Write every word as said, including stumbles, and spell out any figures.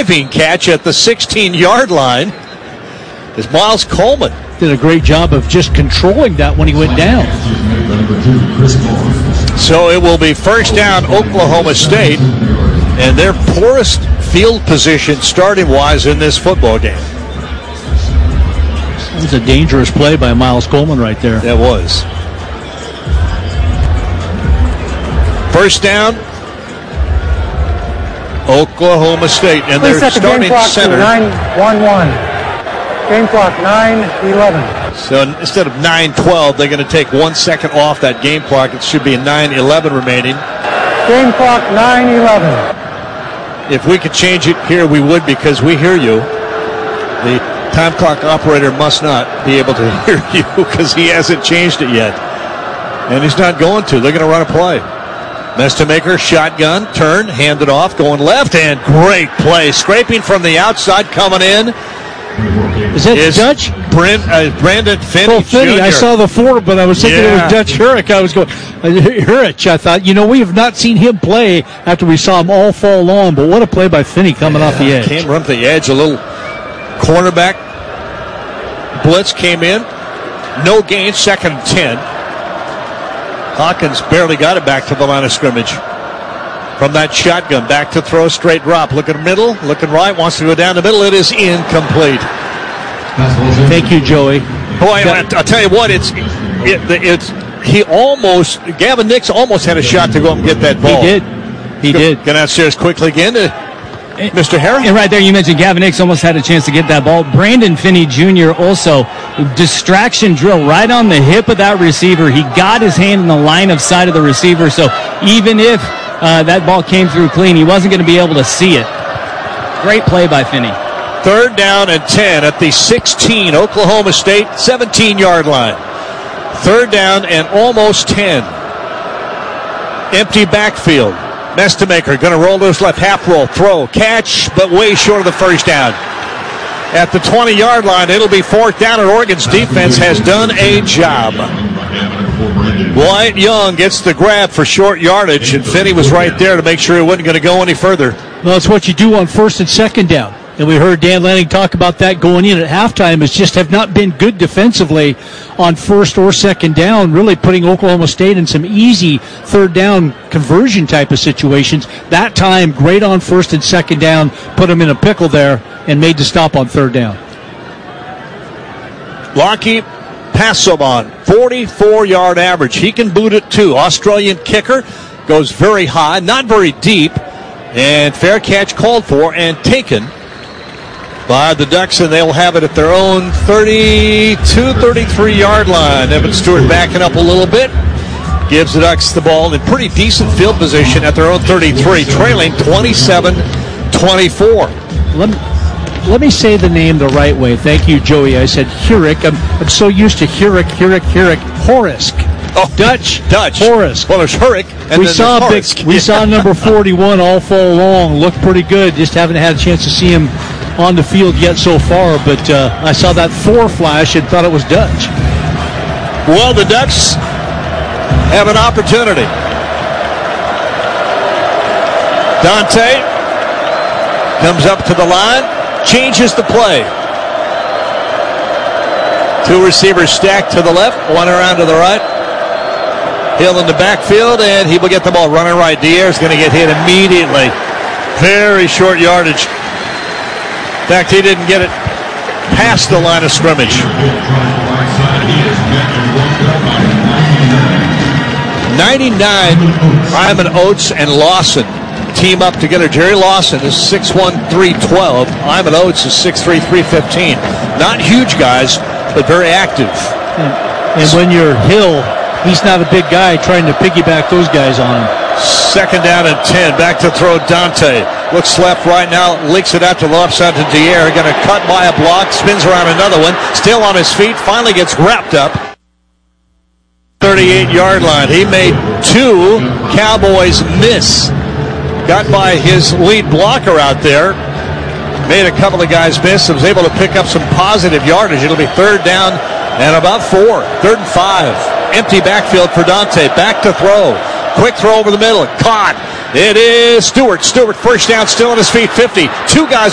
diving catch at the sixteen-yard line is Miles Coleman. Did a great job of just controlling that when he went down. So it will be first down Oklahoma State, and their poorest field position starting-wise in this football game. That was a dangerous play by Miles Coleman right there. That was. First down, Oklahoma State, and Please they're set the game starting clock to center. nine one one. Game clock nine eleven. So instead of nine twelve, they're going to take one second off that game clock. It should be a nine eleven remaining. Game clock nine eleven. If we could change it here, we would, because we hear you. The time clock operator must not be able to hear you because he hasn't changed it yet. And he's not going to. They're going to run a play. Mestemaker, shotgun, turn, hand it off, going left, and great play. Scraping from the outside, coming in. Is that is Dutch? Brent, uh, Brandon Finney, Oh, Finney. Junior I saw the four, but I was thinking Yeah. it was Dutch Hurrick. I was going, Hurrich. I thought, you know, we have not seen him play after we saw him all fall long, but what a play by Finney coming yeah, off the edge. Came run to the edge, a little cornerback blitz came in. No gain, second and ten. Hawkins barely got it back to the line of scrimmage. From that shotgun, back to throw, straight drop. Looking middle, looking right, wants to go down the middle. It is incomplete. Thank you, Joey. Boy, I- I'll tell you what, it's it, it's he almost, Gavin Nix almost had a shot to go up and get that ball. He did. He Go, did. Get downstairs quickly again to Mister Harris. And right there, you mentioned Gavin Nix almost had a chance to get that ball. Brandon Finney Junior also, distraction drill right on the hip of that receiver. He got his hand in the line of sight of the receiver, so even if uh, that ball came through clean, he wasn't going to be able to see it. Great play by Finney. Third down and ten at the sixteen, Oklahoma State seventeen-yard line. Third down and almost ten. Empty backfield. Mestemaker going to roll to his left, half roll, throw, catch, but way short of the first down. At the twenty-yard line, it'll be fourth down, and Oregon's defense has done a job. Wyatt Young gets the grab for short yardage, and Finney was right there to make sure it wasn't going to go any further. Well, it's what you do on first and second down. And we heard Dan Lanning talk about that going in at halftime, is just have not been good defensively on first or second down, really putting Oklahoma State in some easy third down conversion type of situations. That time, great on first and second down, put them in a pickle there, and made the stop on third down. Lockie Passoban, forty-four-yard average. He can boot it too. Australian kicker goes very high, not very deep, and fair catch called for and taken by the Ducks, and they'll have it at their own thirty-two, thirty-three-yard line. Evan Stewart backing up a little bit. Gives the Ducks the ball in pretty decent field position at their own thirty-three, trailing twenty-seven twenty-four. Let me, let me say the name the right way. Thank you, Joey. I said Hurrick. I'm, I'm so used to Hurrick, Hurrick, Hurrick. Horisk. Oh, Dutch. Dutch. Horisk. Well, there's Hurrick, and we then saw there's big, Horisk. we Yeah. saw number forty-one all fall long. Looked pretty good. Just haven't had a chance to see him on the field yet so far. But uh, I saw that four flash and thought it was Dutch. Well, the Ducks have an opportunity. Dante comes up to the line, changes the play. Two receivers stacked to the left, one around to the right. Hill in the backfield, and he will get the ball running right. Diaz going to get hit immediately. Very short yardage. In fact, he didn't get it past the line of scrimmage. ninety-nine, Ryman Oates and Lawson team up together. Jerry Lawson is six one, three twelve. Ryman Oates is six three, three fifteen. Not huge guys, but very active. And, and when you're Hill, he's not a big guy trying to piggyback those guys on him. Second down and ten. Back to throw Dante. Looks left right now. Leaks it out to the left side to Dier. Going to cut by a block. Spins around another one. Still on his feet. Finally gets wrapped up. thirty-eight-yard line. He made two Cowboys miss. Got by his lead blocker out there. Made a couple of guys miss. Was able to pick up some positive yardage. It'll be third down and about four. Third and five. Empty backfield for Dante. Back to throw. Quick throw over the middle. Caught. It is Stewart. Stewart first down, still on his feet. fifty. Two guys